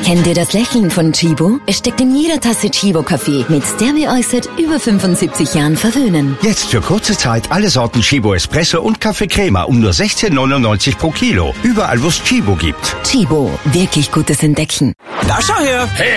Kennt ihr das Lächeln von Chibo? Es steckt in jeder Tasse Chibo-Kaffee. Mit der wir euch seit über 75 Jahren verwöhnen. Jetzt für kurze Zeit alle Sorten Chibo Espresso und Kaffee Crema um nur 16,99 pro Kilo. Überall, wo es Chibo gibt. Chibo, wirklich gutes Entdecken. Da schau her! Hey.